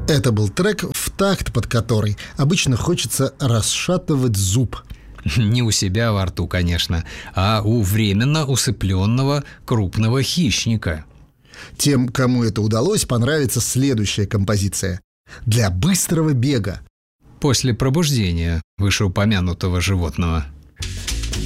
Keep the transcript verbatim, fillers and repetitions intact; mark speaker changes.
Speaker 1: Это был трек, в такт под который обычно хочется расшатывать зуб.
Speaker 2: Не у себя во рту, конечно, а у временно усыпленного крупного хищника.
Speaker 1: Тем, кому это удалось, понравится следующая композиция. Для быстрого бега.
Speaker 2: После пробуждения вышеупомянутого животного.